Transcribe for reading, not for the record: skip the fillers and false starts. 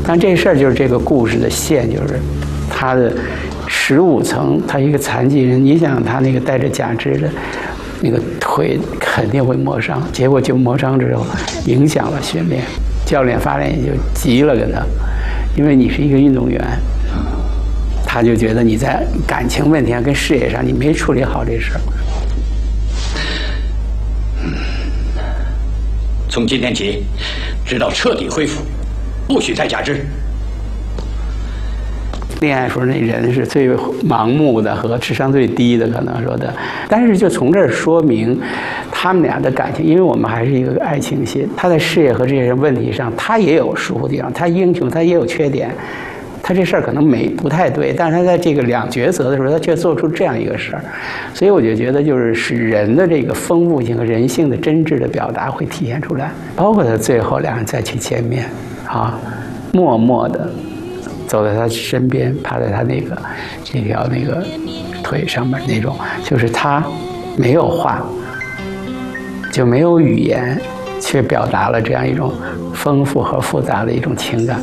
但这事儿就是这个故事的线，就是他的15层，他一个残疾人，你想他那个带着假肢的那个腿肯定会磨伤，结果就磨伤之后影响了训练，教练发现就急了跟他，因为你是一个运动员，他就觉得你在感情问题上跟事业上你没处理好这事儿。 从今天起，直到彻底恢复，不许再假肢。 恋爱时候那人是最盲目的和智商最低的，可能说的。但是就从这儿说明他们俩的感情，因为我们还是一个爱情戏。他在事业和这些问题上，他也有疏忽地方，他英雄，他也有缺点。他这事儿可能不太对，但是他在这个两抉择的时候，他却做出这样一个事儿，所以我就觉得就是使人的这个丰富性和人性的真挚的表达会体现出来，包括他最后两人再去见面，啊，默默的走在他身边，趴在他那条腿上面那种，就是他没有话，就没有语言，却表达了这样一种丰富和复杂的一种情感。